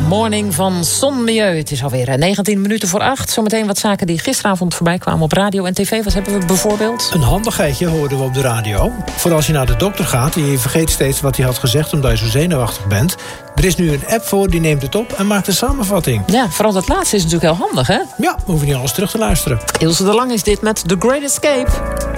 Morning van Son Milieu. Het is alweer 19 minuten voor 8. Zometeen wat zaken die gisteravond voorbij kwamen op radio en tv. Wat hebben we bijvoorbeeld? Een handigheidje hoorden we op de radio. Voor als je naar de dokter gaat en je vergeet steeds wat hij had gezegd omdat je zo zenuwachtig bent. Er is nu een app voor, die neemt het op en maakt een samenvatting. Ja, vooral dat laatste is natuurlijk heel handig, hè? Ja, we hoeven niet alles terug te luisteren. Ilse de Lang is dit met The Great Escape.